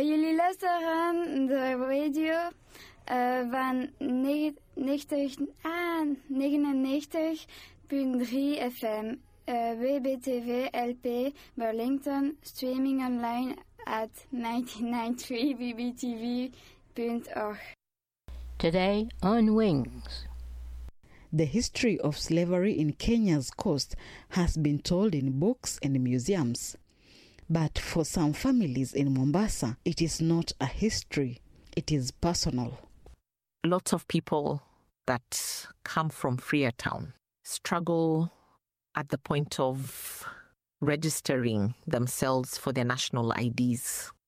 Jullie luisteren de radio van 99.3 FM, WBTV LP Burlington, streaming online at 993bbtv.org. Today on Wings. The history of slavery in Kenya's coast has been told in books and museums. But for some families in Mombasa, it is not a history, it is personal. Lots of people that come from Freetown struggle at the point of registering themselves for their national IDs.